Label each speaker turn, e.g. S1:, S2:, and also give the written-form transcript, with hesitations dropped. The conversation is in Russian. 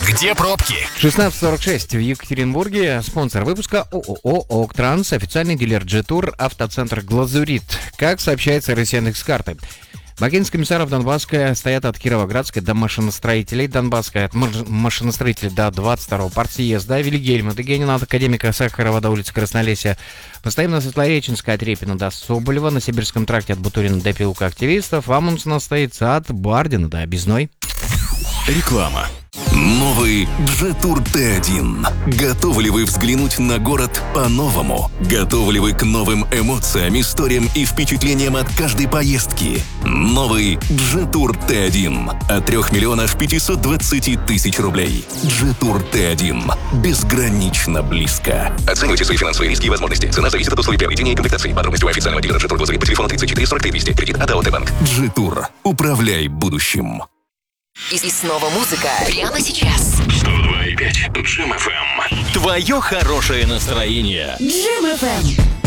S1: Где пробки?
S2: 16:46 в Екатеринбурге. Спонсор выпуска ООО «Октранс», официальный дилер G-Tour, автоцентр «Глазурит». Как сообщается РСЯндекс.Карты. Бакинские комиссаров Донбасская стоят от Кировоградской до машиностроителей, Донбасская от машиностроителей до 22-го партсъезда, Вильгельма Дегенина от Академика Сахарова до улицы Краснолесья, постоянно Светлореченская от Репина до Соболева, на Сибирском тракте от Бутурина до Пилка активистов, Амундсена стоит от Бардина до Объездной.
S1: Реклама.
S3: Новый G-Tour T1. Готовы ли вы взглянуть на город по-новому? Готовы ли вы к новым эмоциям, историям и впечатлениям от каждой поездки? Новый G-Tour T1 от 3 520 000 рублей. G-Tour T1. Безгранично близко. Оценивайте свои финансовые риски и возможности. Цена зависит от условий приобретения и комплектации. Подробности у официального дилера G-Tour Глазурит по телефону 34 43 200. Кредит от АО «Т-Банк». G-Tour. Управляй будущим.
S4: И снова музыка прямо сейчас.
S1: 102,5 Джим FM.
S5: Твое хорошее настроение.
S4: Джим FM.